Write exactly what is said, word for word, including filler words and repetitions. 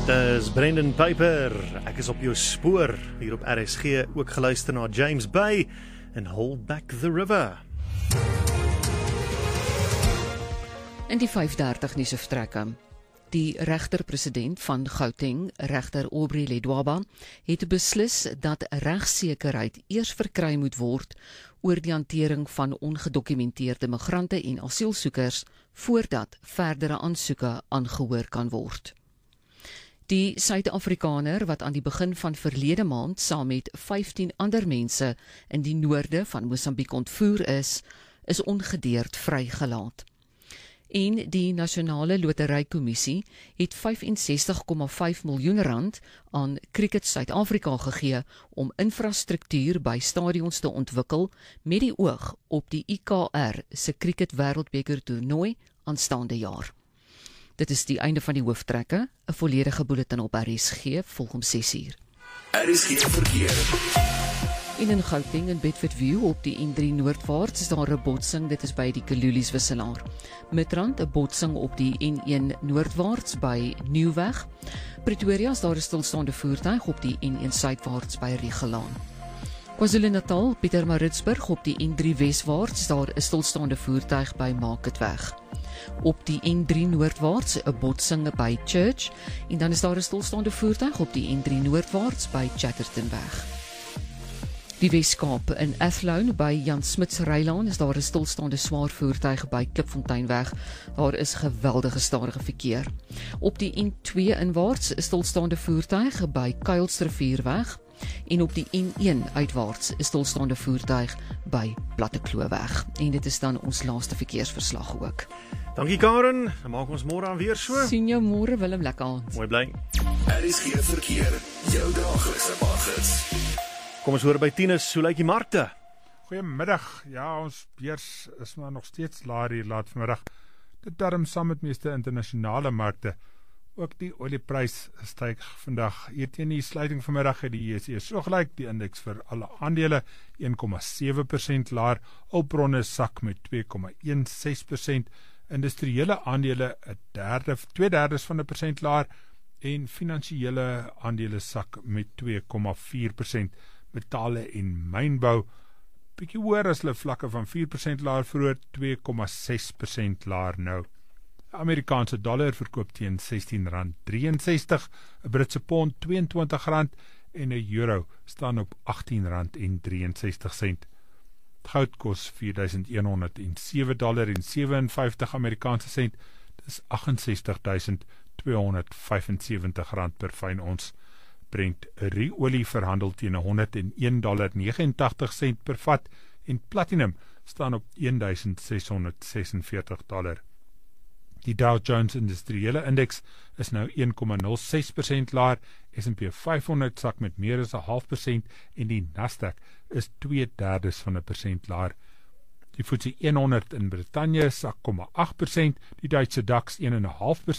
Dis Brendan Piper, ek is op jou spoor, hier op R S G, ook geluister na James Bay en Hold Back the River. In die vyf dertig nuus vertrekke. Die regter-president van Gauteng, regter Aubrey Ledwaba, het beslis dat regssekerheid eers verkry moet word oor die hantering van ongedokumenteerde migrante en asielsoekers voordat verdere aansoeke aangehoor kan word. Die Suid-Afrikaner wat aan die begin van verlede maand saam met vyftien ander mense in die noorde van Mosambiek ontvoer is, is ongedeerd vrygelaat. En die Nasionale Loterykommissie het vyf en sestig komma vyf miljoen rand aan Cricket Suid-Afrika gegee om infrastruktuur by stadions te ontwikkel met die oog op die I K R se Cricket Wêreldbeker toernooi aanstaande jaar. Dit is die einde van die hooftrekke, 'n volledige bulletin op R S G, volg om ses uur. R S G verkeer. En in Gauteng en Bedfordview op die N drie noordwaarts is daar 'n botsing, dit is by die Kalulies wisselaar. Midrand 'n botsing op die N een noordwaarts by Nieuwweg. Pretoria is daar 'n stilstaande voertuig op die N een suidwaarts by Rigelaan. KwaZulu-Natal, Pietermaritzburg op die N drie weswaarts is daar 'n stilstaande voertuig by Marketweg. Op die N drie noordwaarts 'n botsing by Church en dan is daar 'n stilstaande voertuig op die N drie noordwaarts by Chattertonweg. Die Weskaap in Athlone by Jan Smuts Rylaan is daar 'n stilstaande swaar voertuig by Klipfonteinweg. Daar is geweldige stadige verkeer. Op die N twee inwaarts 'n stilstaande voertuig by Kuilsrivierweg en op die N een uitwaarts 'n stilstaande voertuig by Platteklooweg. En dit is dan ons laaste verkeersverslag ook. Dankie Karen, dan maak ons môre aan weer so. Sien jou môre, Willem, lekker aan. Mooi bly. R S G verkeer, jou daaglikse paggids. Kom ons hoor by Tinus, hoe lyk die markte? Goeiemiddag, ja, ons beurs is maar nog steeds laer hier laat vanmiddag. Dit darm saam met meeste internasionale markte. Ook die olieprys styg vandag. Hier teen die sluiting vanmiddag het die E S E so gelyk, die indeks vir alle aandele een komma sewe persent laer, hulpbronne sak met twee komma sexteen persent, industriële aandele 'n derde, twee derdes van 'n persent laer en finansiële aandele sak met twee komma vier persent. Metale en mynbou bietjie hoër as hulle vlakke van vier persent laer vroeër, twee komma ses persent laer nou. Amerikaanse dollar verkoop teen sestien rand drieënsestig, 'n Britse pond twee en twintig rand en 'n euro staan op agttien rand drieënsestig sent. Goud kos vier duisend een honderd sewe dollar en sewenvyftig Amerikaanse sent, dis agt-en-sestig duisend twee honderd vyf-en-sewentig rand per fyn ons. Brent ruolie verhandel teen honderd een dollar negenentagtig sent per vat en platinum staan op een duisend ses honderd sesenveertig dollar. Die Dow Jones Industriële Indeks is nou een komma nul ses persent laer, S en P vyfhonderd sak met meer as 'n half persent en die Nasdaq is twee derdes van 'n persent laer. Die F T S E honderd in Brittanje sak komma agt persent, die Duitse DAX een komma vyf persent